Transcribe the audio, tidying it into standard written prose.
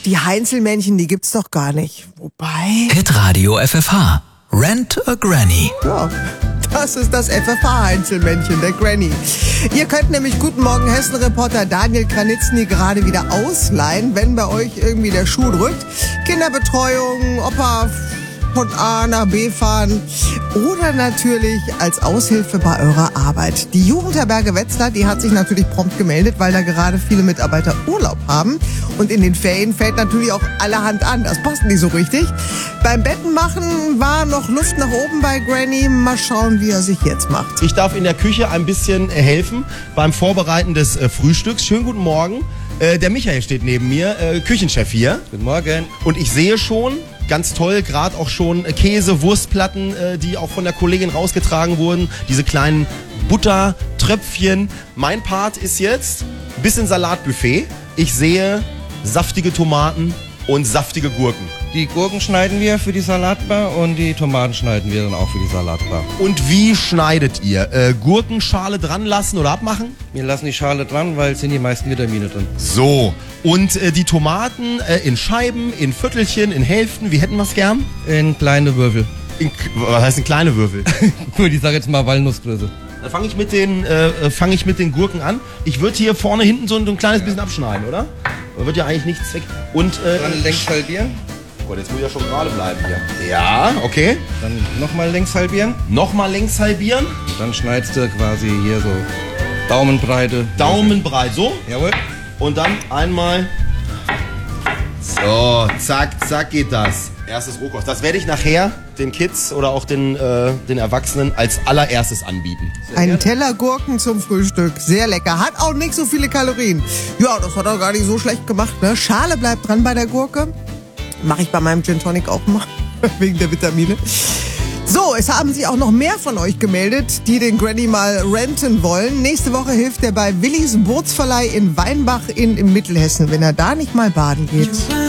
Die Heinzelmännchen, die gibt's doch gar nicht. Wobei... Hitradio FFH. Rent a Granny. Ja, das ist das FFH-Heinzelmännchen, der Granny. Ihr könnt nämlich Guten Morgen Hessen-Reporter Daniel Kranitzny gerade wieder ausleihen, wenn bei euch irgendwie der Schuh drückt. Kinderbetreuung, Opa von A nach B fahren oder natürlich als Aushilfe bei eurer Arbeit. Die Jugendherberge Wetzlar, die hat sich natürlich prompt gemeldet, weil da gerade viele Mitarbeiter Urlaub haben. Und in den Ferien fällt natürlich auch allerhand an. Das passt nicht so richtig. Beim Bettenmachen war noch Luft nach oben bei Granny. Mal schauen, wie er sich jetzt macht. Ich darf in der Küche ein bisschen helfen beim Vorbereiten des Frühstücks. Schönen guten Morgen. Der Michael steht neben mir, Küchenchef hier. Guten Morgen. Und ich sehe schon, ganz toll, gerade auch schon Käse, Wurstplatten, die auch von der Kollegin rausgetragen wurden. Diese kleinen Buttertröpfchen. Mein Part ist jetzt ein bisschen Salatbuffet. Ich sehe saftige Tomaten und saftige Gurken. Die Gurken schneiden wir für die Salatbar und die Tomaten schneiden wir dann auch für die Salatbar. Und wie schneidet ihr? Gurkenschale dran lassen oder abmachen? Wir lassen die Schale dran, weil es sind die meisten Vitamine drin. So. Und die Tomaten in Scheiben, in Viertelchen, in Hälften. Wie hätten wir es gern? In kleine Würfel. Was heißt in klele Würfel? Gut, ich sage jetzt mal Walnussgröße. Dann fange ich mit den Gurken an. Ich würde hier vorne hinten so ein kleines bisschen abschneiden, oder? Da wird ja eigentlich nichts weg. Und Dann längs halbieren. Gott, jetzt muss ich ja schon gerade bleiben hier. Ja, okay. Dann nochmal längs halbieren. Nochmal längs halbieren. Dann schneidest du quasi hier so Daumenbreite. Daumenbreit, so. Jawohl. Und dann einmal. So, zack, zack geht das. Erstes Rohkost. Das werde ich nachher den Kids oder auch den Erwachsenen als allererstes anbieten. Ein Teller Gurken zum Frühstück. Sehr lecker. Hat auch nicht so viele Kalorien. Ja, das hat er gar nicht so schlecht gemacht, ne? Schale bleibt dran bei der Gurke. Mache ich bei meinem Gin Tonic auch mal. Wegen der Vitamine. So, es haben sich auch noch mehr von euch gemeldet, die den Granny mal renten wollen. Nächste Woche hilft er bei Willis Bootsverleih in Weinbach in Mittelhessen, wenn er da nicht mal baden geht.